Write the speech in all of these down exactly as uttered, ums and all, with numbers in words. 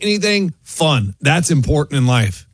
anything, fun. That's important in life.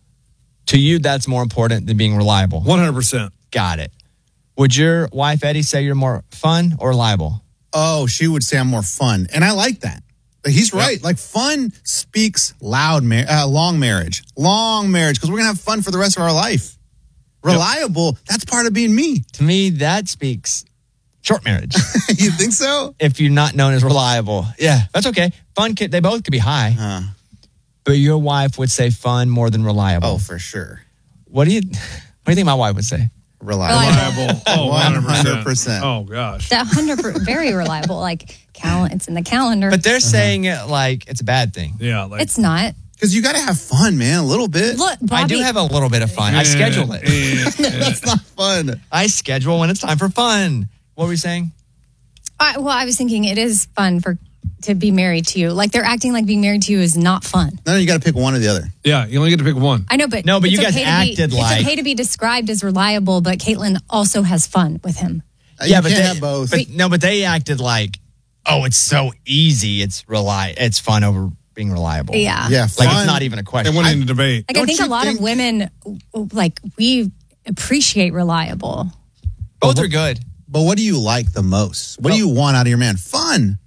To you, that's more important than being reliable. one hundred percent. Got it. Would your wife, Eddie, say you're more fun or reliable? Oh, she would say I'm more fun. And I like that. But he's right. Yep. Like, fun speaks loud, mar- uh, long marriage. Long marriage, because we're going to have fun for the rest of our life. Reliable, yep. That's part of being me. To me, that speaks short marriage. You think so? If you're not known as reliable. Yeah, that's okay. Fun, could, they both could be high. Uh, but your wife would say fun more than reliable. Oh, for sure. What do you, what do you think my wife would say? Reliable. Reliable. Oh, one hundred percent. Oh, gosh. That one hundred percent, very reliable. Like, cal- it's in the calendar. But they're uh-huh. saying it like it's a bad thing. Yeah. Like, it's not. Because you got to have fun, man, a little bit. Look, Bobby, I do have a little bit of fun. I schedule it. That's not fun. I schedule when it's time for fun. What were we saying? I, well, I was thinking it is fun for to be married to you. Like, they're acting like being married to you is not fun. No, no, you got to pick one or the other. Yeah, you only get to pick one. I know, but no, but you guys okay acted be, like it's okay to be described as reliable, but Caitlin also has fun with him. Uh, yeah, you but can't they, have both. But, no, but they acted like, oh, it's so easy. It's rely. It's fun over being reliable. Yeah, yeah, like fun. It's not even a question. They went into debate. Like, I think a lot think- of women, like, we appreciate reliable. Both but, are good. But what do you like the most? What well, do you want out of your man? Fun.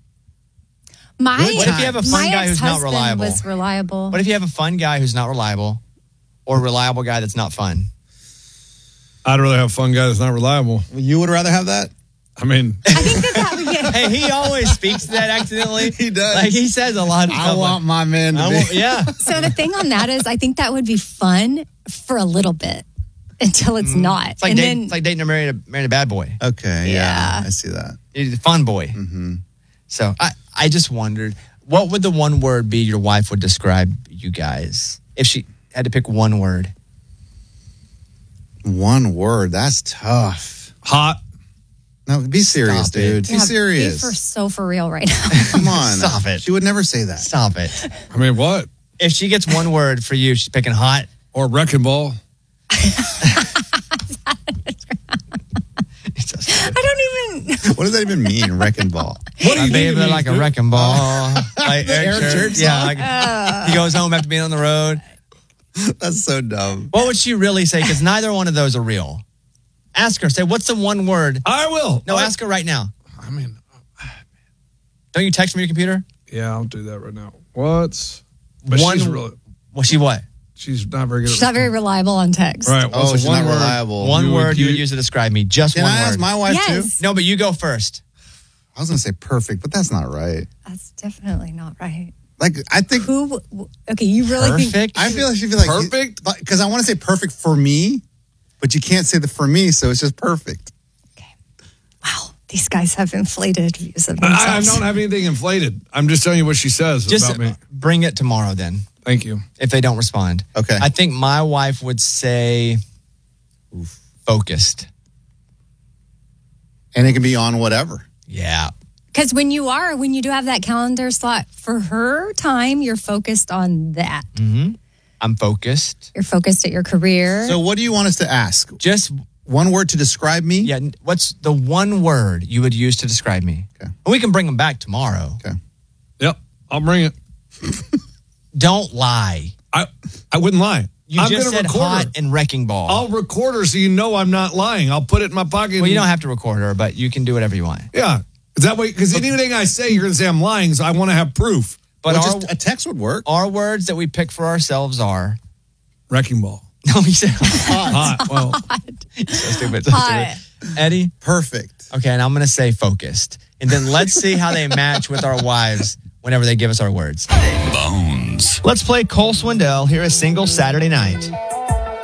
My, what if you have a fun guy who's not reliable? Was reliable. What if you have a fun guy who's not reliable, or a reliable guy that's not fun? I'd rather have a fun guy that's not reliable. You would rather have that? I mean, I think that that would get. Hey, he always speaks to that accidentally. He does. Like, he says a lot of I stuff. want like, my man to I be. want, yeah. So the thing on that is, I think that would be fun for a little bit until it's mm. not. It's like, and dating, then, it's like dating a married, a married a bad boy. Okay, yeah. Yeah. I see that. He's a fun boy. Mm-hmm. So I, I just wondered, what would the one word be your wife would describe you guys if she had to pick one word? One word. That's tough. Hot. No, be serious, Stop dude. it. Be yeah, serious. Be for so for real right now. Come on. Stop it. She would never say that. Stop it. I mean, what? If she gets one word for you, she's picking hot. Or wrecking ball. I don't even. What does that even mean, wrecking ball? What do you baby mean, like a dude? wrecking ball? Like Eric Church song? Yeah. Like, uh, he goes home after being on the road. That's so dumb. What would she really say? Because neither one of those are real. Ask her. Say, what's the one word? I will. No, I, ask her right now. I mean, don't you text from your computer? Yeah, I'll do that right now. What's but one? She's really, well, she what? She's not very good. She's at not very reliable on text. Right. Oh, so she's one not word, reliable. One you word would, you would you, use to describe me. Just Can one I word. ask my wife Yes. too? No, but you go first. I was going to say perfect, but that's not right. That's definitely not right. Like, I think... Who? Okay, you really Perfect? think... I feel like she'd be like... Perfect? Because I want to say perfect for me, but you can't say the for me, so it's just perfect. Okay. Wow. These guys have inflated views of I, I themselves. don't have anything inflated. I'm just telling you what she says Just about me. bring it tomorrow then, Thank you. if they don't respond. Okay. I think my wife would say Oof. focused. And it can be on whatever. Yeah. Because when you are, when you do have that calendar slot for her time, you're focused on that. Mm-hmm. I'm focused. You're focused at your career. So what do you want us to ask? Just one word to describe me? Yeah. What's the one word you would use to describe me? Okay. And we can bring them back tomorrow. Okay. Yep. I'll bring it. Don't lie. I I wouldn't lie. You I'm just gonna said record hot her. and wrecking ball. I'll record her so you know I'm not lying. I'll put it in my pocket. Well, you don't have to record her, but you can do whatever you want. Yeah. Is that way? Because anything I say, you're going to say I'm lying, so I want to have proof. But Well, our, just a text would work. our words that we pick for ourselves are... Wrecking ball. No, he said hot. Hot. Well, So stupid. So Hot. stupid. Eddie? Perfect. Okay, and I'm going to say focused. And then let's see how they match with our wives whenever they give us our words. Bones. Let's play Cole Swindell here a single Saturday night.